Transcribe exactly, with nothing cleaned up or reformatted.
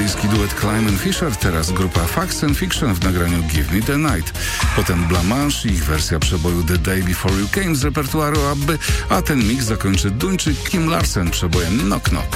brytyjski duet Clyde and Fisher, teraz grupa Facts and Fiction w nagraniu Give Me The Night. Potem Blanche i ich wersja przeboju The Day Before You Came z repertuaru Abby, a ten mix zakończy Duńczyk Kim Larsen przebojem Knock Knock.